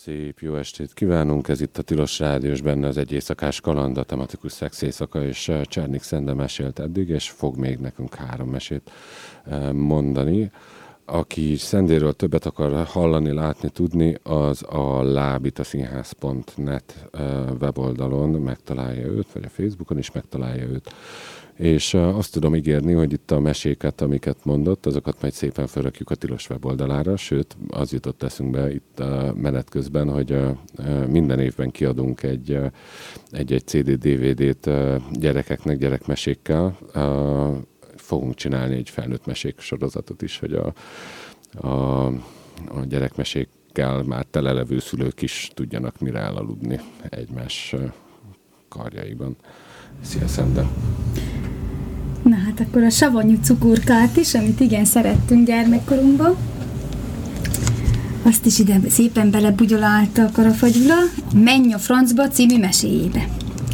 Szép jó estét kívánunk, ez itt a Tilos Rádiós, benne az Egy éjszakás kaland, a tematikus szex éjszaka, és Csernik Szende mesélt eddig, és fog még nekünk 3 mesét mondani. Aki Szendéről többet akar hallani, látni, tudni, az a lábitaszínház.net weboldalon megtalálja őt, vagy a Facebookon is megtalálja őt. És azt tudom ígérni, hogy itt a meséket, amiket mondott, azokat majd szépen felrakjuk a Tilos weboldalára, sőt, az jutott eszünkbe itt a menet közben, hogy minden évben kiadunk egy CD-DVD-t gyerekeknek, gyerekmesékkel. Fogunk csinálni egy felnőtt mesék sorozatot is, hogy a gyerekmesékkel már telelevő szülők is tudjanak mire elaludni egymás karjaiban. Szia, Szende! Na hát akkor a savanyú cukorkát is, amit igen szerettünk gyermekkorunkban. Azt is ide szépen belebugyolálta a Karafa-Gyula, Menj a francba című meséjébe.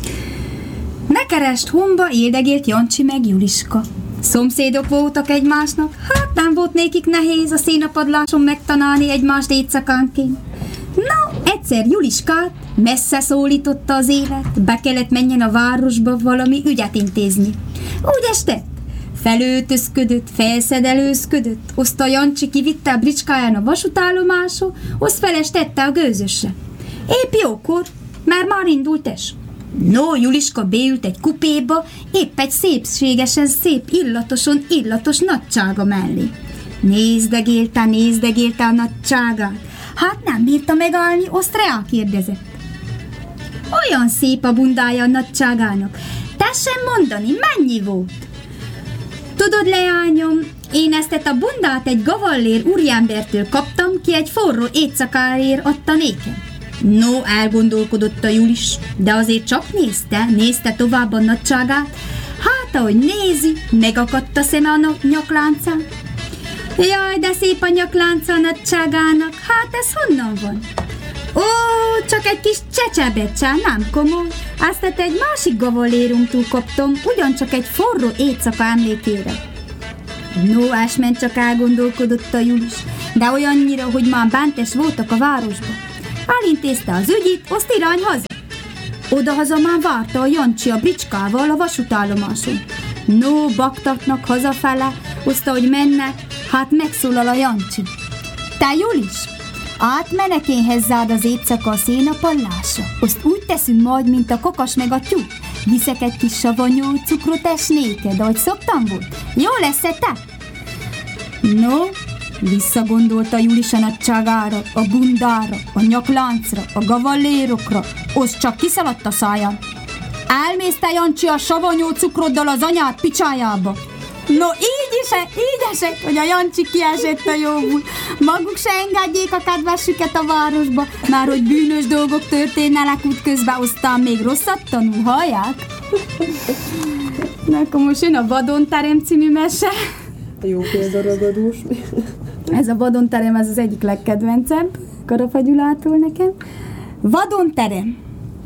Ne kerest homba éldegélt Jancsi meg Juliska. Szomszédok voltak egymásnak, hát nem volt nékik nehéz a szénapadláson megtanálni egymást éjszakánként. Na, egyszer Juliskát messze szólította az élet, be kellett menjen a városba valami ügyet intézni. Úgy estett, felöltözködött, felszedelőzködött, azt a Jancsi kivitte a bricskáján a vasútállomásra, azt felestette a gőzösre. Épp jókor, mert már indult es. No, Juliska beült egy kupéba, épp egy szépségesen szép, illatos nagysága mellé. Nézdegélte a nagyságát. Hát nem bírta megállni, azt rákérdezett. Olyan szép a bundája a nagyságának. Tessen mondani, mennyi volt? Tudod, leányom, én ezt a bundát egy gavallér úriembertől kaptam, ki egy forró éjszakáért adta nékem. No, elgondolkodott a Julis, de azért csak nézte tovább a nagyságát. Hát, ahogy nézi, megakadt a szeme a nyakláncán. Jaj, de szép a nyaklánca a nagyságának, hát ez honnan van? Ó, csak egy kis csecsebecsá, nem komoly. Azt egy másik gavallérunktól kaptam, ugyancsak egy forró éjszaka emlékére. No, ásment csak elgondolkodott a Julis, de olyannyira, hogy már bentes voltak a városba. Elintézte az ügyit, azt irány haza. Odahaza már várta a Jancsi a bricskával a vasútállomáson. No, baktatnak hazafele, azt ahogy mennek, hát megszólal a Jancsi. Te Julis, átmenek én hezzád az éjszaka a szénapallásra. Azt úgy teszünk majd, mint a kakas meg a tyúk. Viszek egy kis savanyú cukrot esnéked, ahogy szoktam volt. Jó lesz-e te? No, visszagondolta Julis a nagyságára, a bundára, a nyakláncra, a gavallérokra, az csak kiszaladt a száján. Elmész te, Jancsi, a savanyú cukroddal az anyád picsájába. No, így esett, hogy a Jancsi kiesett a jóból. Maguk se engedjék a kedvesüket a városba, már hogy bűnös dolgok történnek útközben, aztán még rosszat tanul, hallják? Na, akkor most jön a Vadonterem című mese. Jó példaragadós. Ez a Vadonterem, ez az egyik legkedvencebb Karafa Gyulától nekem. Vadonterem.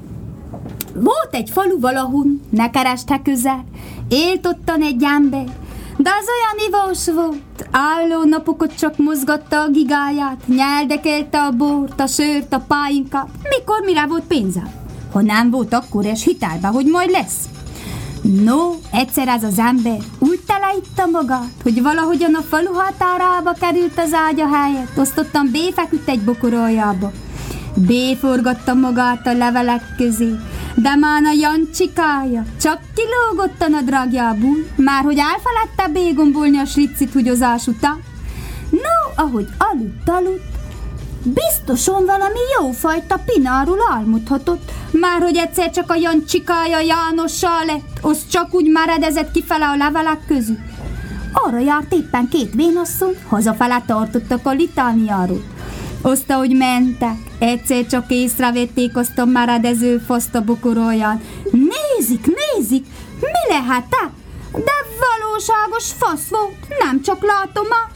Volt egy falu valahun, ne kereste közel, élt ottan egy ember, de az olyan ivós volt, álló napokat csak mozgatta a gigáját, nyeldekelte a bort, a sört, a pálinkát, mikor mire volt pénze. Ha nem volt, akkor es hitelbe, hogy majd lesz. No, egyszer ez az ember úgy teleitta magát, hogy valahogyan a falu határába került az ágya helyett, osztottan béfeküdt egy bokoroljába. Béforgatta magát a levelek közé, de már a Jancsikája csak kilógott a nadrágjából, már hogy elfeledte begombolni a slicit húgyozás után. No, ahogy aludt, biztosan valami jófajta pinárul álmodhatott, már hogy egyszer csak a Jancsikája Jánossal lett, az csak úgy meredezett kifele a levelek közül. Arra járt éppen 2 vénasszony, hazafele tartottak a litániáról. Azt, ahogy mentek, egyszer csak észrevették azt a meredező faszt a bokoróján. Nézik, mi lehet-e? De valóságos fasz volt, nem csak látomás.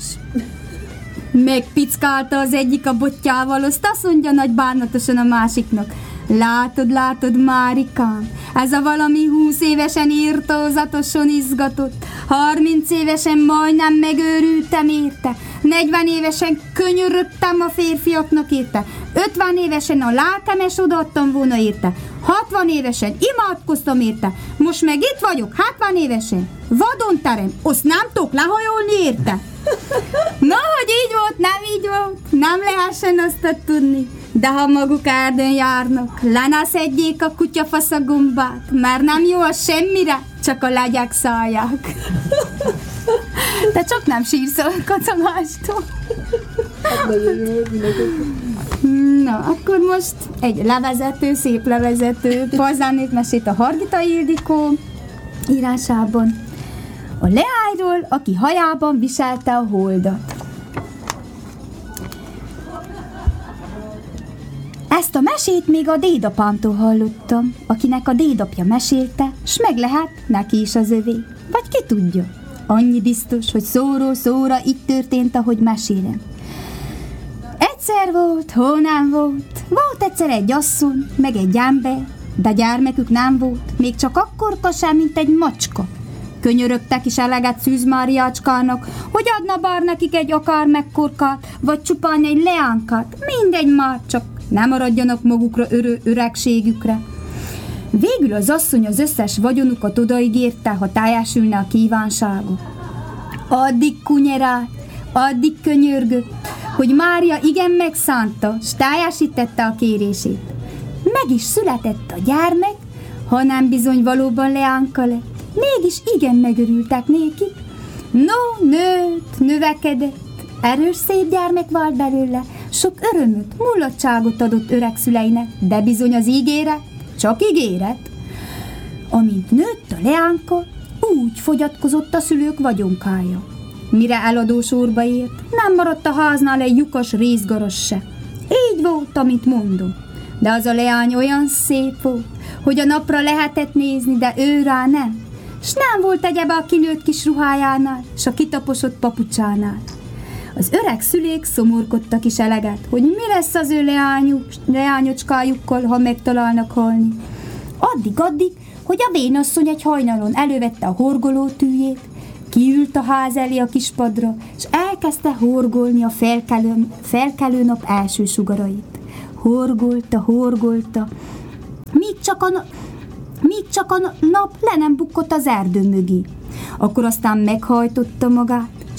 Megpickálta az egyik a botjával, azt mondja nagy bánatosan a másiknak. Látod, Márikám, ez a valami 20 évesen írtózatosan izgatott, 30 évesen majdnem megőrültem érte, 40 évesen könyörögtem a férfiaknak érte, 50 évesen a lelkemes odaadtam volna érte, 60 évesen imádkoztam érte, most meg itt vagyok, 70 évesen, vadon terem, azt nem tudok lehajolni érte. Na, hogy így volt, nem így volt, nem lehessen azt tudni. De ha maguk erdőn járnak, le ne szedjék a kutyafasz a gombát, mert nem jó az semmire, csak a legyek szállják. De csak nem sírsz a Katamástól. Nagyon jó, Na, akkor most egy levezető, szép levezető Pazánét mesét a Hargita Ildikó írásában. A leányról, aki hajában viselte a holdat. Ezt a mesét még a dédapámtól hallottam, akinek a dédapja mesélte, s meg lehet neki is az övé. Vagy ki tudja. Annyi biztos, hogy szóról szóra így történt, ahogy mesélem. Egyszer volt, hol nem volt. Volt egyszer egy asszony, meg egy ember, de gyermekük nem volt, még csak akkorka sem, mint egy macska. Könyörögtek is eleget Szűz Máriácskának, hogy adna bár nekik egy akár mekkorkát, vagy csupán egy leánkát, mindegy már, csak ne maradjanak magukra öregségükre. Végül az asszony az összes vagyonukat odaígérte, ha teljesülne a kívánsága. Addig kunyerált, addig könyörgött, hogy Mária igen megszánta, s teljesítette a kérését. Meg is született a gyermek, hanem bizony valóban leánka lett. Mégis igen megörültek néki. No, nőtt, növekedett, erős szép gyermek vált belőle, sok örömöt, mulatságot adott öreg szüleinek, de bizony az ígéret, csak ígéret. Amint nőtt a leánka, úgy fogyatkozott a szülők vagyonkája. Mire eladó sorba ért, nem maradt a háznál egy lyukas részgaras se. Így volt, amit mondom. De az a leány olyan szép volt, hogy a napra lehetett nézni, de ő rá nem. S nem volt egyebe a kinőtt kis ruhájánál, s a kitaposott papucsánál. Az öreg szülék szomorkodtak is eleget, hogy mi lesz az ő leányocskájukkal, ha megtalálnak halni. Addig, hogy a vénasszony egy hajnalon elővette a horgoló tűjét, kiült a ház elé a kispadra, és elkezdte horgolni a felkelő nap első sugarait. Horgolta, míg csak a nap le nem bukkott az erdő mögé. Akkor aztán meghajtotta magát,